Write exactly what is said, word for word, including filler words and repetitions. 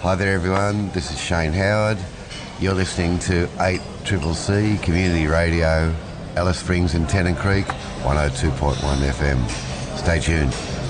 Hi there everyone, this is Shane Howard. You're listening to eight C C C Community Radio, Alice Springs and Tennant Creek, one oh two point one F M. Stay tuned.